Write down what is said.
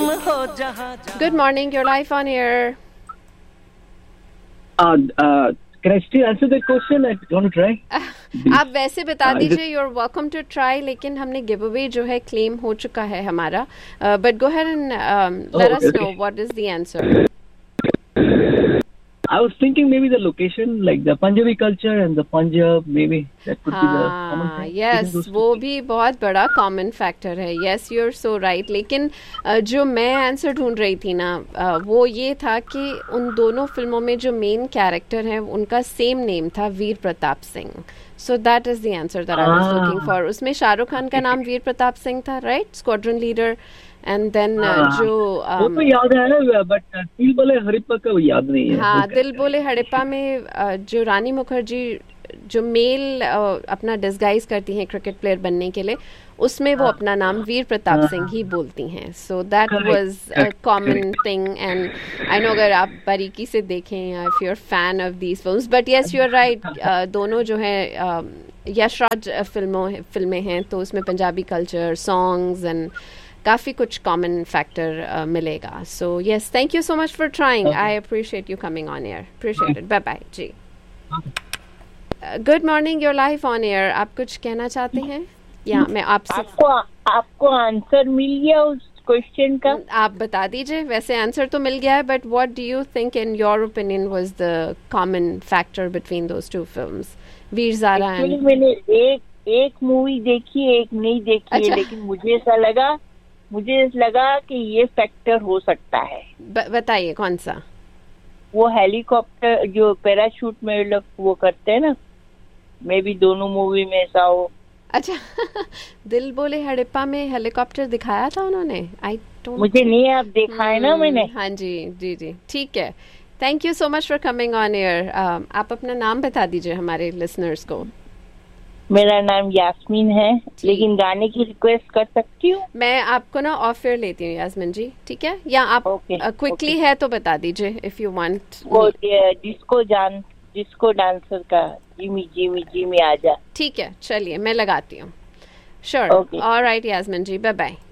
Good morning, you're live on air. Can I still answer that question? I want to try. आप वैसे बता दीजिए, you're welcome to try, लेकिन हमने give away जो है क्लेम हो चुका है हमारा. But go ahead and let us know what is the answer. I was thinking maybe the location, like the Punjabi culture and the Punjab, maybe that could be the common thing. Yes, वो भी बहुत बड़ा common factor है. Yes, you're so right. लेकिन जो मैं answer ढूंढ रही थी ना, वो ये था कि उन दोनों फिल्मों में जो मेन कैरेक्टर हैं उनका सेम नेम था, वीर Pratap Singh. So that is the answer that I was looking for. उसमें शाहरुख खान का नाम वीर प्रताप सिंह था, right? Squadron leader. And then जो वो तो याद है ना, बट दिल बोले हड़प्पा का याद नहीं है. हाँ, दिल बोले हड़प्पा में जो रानी मुखर्जी जो मेल अपना डिस्गाइज करती हैं क्रिकेट प्लेयर बनने के लिए, उसमें वो अपना नाम वीर प्रताप सिंह ही बोलती हैं. So that was a common thing. And I know अगर आप बारीकी से देखें, if you are fan of these films, but yes you are right, दोनों जो है यशराज फिल्में हैं, तो उसमें पंजाबी कल्चर, सॉन्ग्स एंड काफ़ी कुछ कॉमन फैक्टर मिलेगा. So yes, thank you so much for trying. I appreciate you coming on air. Appreciate it. Bye bye ji. Good morning, your life on air. आप कुछ कहना चाहते हैं या मैं आपसे? आपको आंसर मिल गया उस क्वेश्चन का? आप बता दीजिए. वैसे आंसर तो मिल गया है, but what do you think in your opinion was the common factor between those two films, Veer Zaara and? मैंने एक मूवी देखी, एक नहीं देखी. अच्छा. लेकिन मुझे लगा कि ये फैक्टर हो सकता है. बताइए कौन सा? वो हेलीकॉप्टर जो पैराशूट में लोग वो करते हैं ना, मे भी दोनों मूवी में ऐसा हो. अच्छा. दिल बोले हड़प्पा में हेलीकॉप्टर दिखाया था उन्होंने? मुझे नहीं, आप देखा है ना मैंने. हाँ जी जी जी, ठीक है. Thank you so much for coming on air. आप अपना नाम बता दीजिए हमारे लिसनर्स को. मेरा नाम यास्मीन है, लेकिन गाने की रिक्वेस्ट कर सकती हूँ? मैं आपको ना ऑफ एयर लेती हूँ यास्मीन जी, ठीक है? या आप क्विकली है तो बता दीजिए इफ यू वांट. वो डिस्को डांसर का जिमी जिमी जिमी आजा. ठीक है, चलिए मैं लगाती हूँ. श्योर. ऑलराइट यास्मीन जी, बाय बाय.